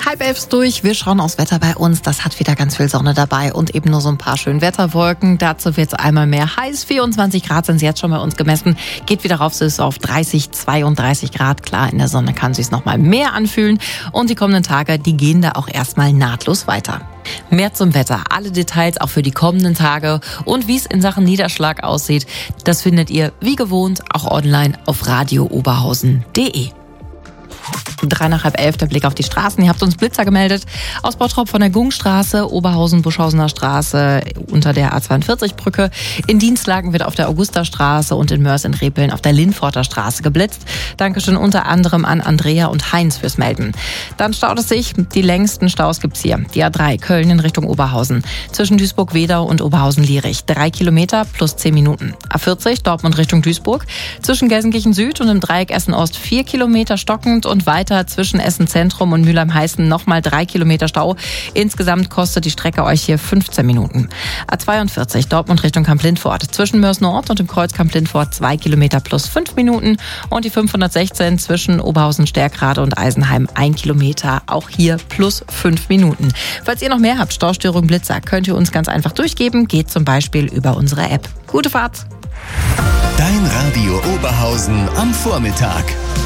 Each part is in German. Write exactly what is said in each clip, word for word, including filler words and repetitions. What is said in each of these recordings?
Halb elf ist durch, wir schauen aufs Wetter bei uns. Das hat wieder ganz viel Sonne dabei und eben nur so ein paar schöne Wetterwolken. Dazu wird es einmal mehr heiß. vierundzwanzig Grad sind es jetzt schon bei uns gemessen. Geht wieder rauf, so ist es auf dreißig, zweiunddreißig Grad. Klar, in der Sonne kann es sich noch mal mehr anfühlen. Und die kommenden Tage, die gehen da auch erstmal nahtlos weiter. Mehr zum Wetter, alle Details auch für die kommenden Tage und wie es in Sachen Niederschlag aussieht, das findet ihr wie gewohnt auch online auf radio oberhausen punkt de. Drei nach halb elf, der Blick auf die Straßen. Ihr habt uns Blitzer gemeldet aus Bottrop von der Gungstraße, Oberhausen-Buschhausener Straße unter der A zweiundvierzig Brücke. In Dienstlagen wird auf der Augustastraße und in Mörs in Repeln auf der Linforter Straße geblitzt. Dankeschön unter anderem an Andrea und Heinz fürs Melden. Dann staut es sich. Die längsten Staus gibt's hier. Die A drei Köln in Richtung Oberhausen. Zwischen Duisburg-Wedau und Oberhausen-Lierich. Drei Kilometer plus zehn Minuten. A vierzig Dortmund Richtung Duisburg. Zwischen Gelsenkirchen Süd und im Dreieck Essen Ost vier Kilometer stockend und weiter zwischen Essen Zentrum und Mülheim-Heißen nochmal drei Kilometer Stau. Insgesamt kostet die Strecke euch hier fünfzehn Minuten. A zweiundvierzig Dortmund Richtung Kamp-Lindfort. Zwischen Mörs Nord und dem Kreuz Kamp-Lindfort zwei Kilometer plus fünf Minuten. Und die fünfhundertsechzehn zwischen Oberhausen-Stärkrade und Eisenheim ein Kilometer. Auch hier plus fünf Minuten. Falls ihr noch mehr habt, Staustörung, Blitzer, könnt ihr uns ganz einfach durchgeben. Geht zum Beispiel über unsere App. Gute Fahrt! Dein Radio Oberhausen am Vormittag.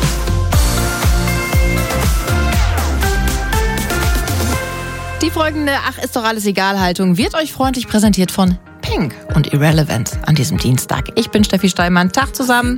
Die folgende Ach, ist doch alles egal Haltung wird euch freundlich präsentiert von Pink und Irrelevant an diesem Dienstag. Ich bin Steffi Steinmann. Tag zusammen.